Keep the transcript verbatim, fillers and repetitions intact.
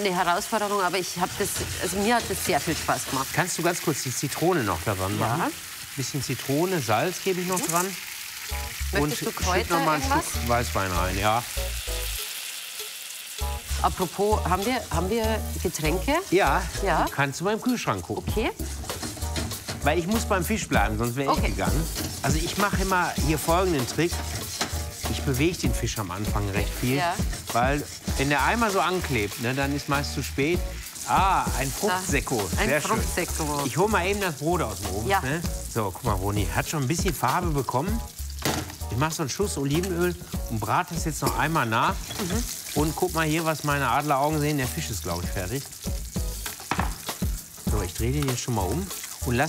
Eine Herausforderung, aber ich habe das, also mir hat das sehr viel Spaß gemacht. Kannst du ganz kurz die Zitrone noch daran machen? Ja. Ein bisschen Zitrone, Salz gebe ich noch dran. Möchtest und du Kräuter, schütt noch mal ein irgendwas? Stück Weißwein rein, ja. Apropos, haben wir, haben wir Getränke? Ja, Ja. kannst du mal im Kühlschrank gucken. Okay. Weil ich muss beim Fisch bleiben, sonst wäre Okay. ich gegangen. Also ich mache immer hier folgenden Trick. Ich bewege den Fisch am Anfang recht viel, Ja. weil wenn der einmal so anklebt, ne, dann ist meist zu spät. Ah, ein Fruchtsekko, Ein sehr Fruchtsekko. schön. Ich hole mal eben das Brot aus dem Ofen. Ja. Ne? So, guck mal, Roni, hat schon ein bisschen Farbe bekommen. Ich mache so einen Schuss Olivenöl und brate es jetzt noch einmal nach. Mhm. Und guck mal hier, was meine Adleraugen sehen. Der Fisch ist, glaube ich, fertig. So, ich drehe den jetzt schon mal um und lass